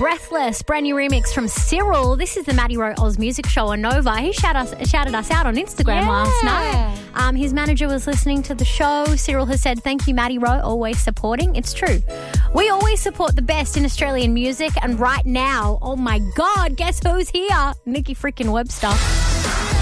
Breathless, brand new remix from Cyril. This is the Maddie Rowe Oz Music Show on Nova. He shouted us out on Instagram last night. His manager was listening to the show. Cyril has said, thank you, Maddie Rowe, always supporting. It's true. We always support the best in Australian music. And right now, oh my God, guess who's here? Nikki freaking Webster.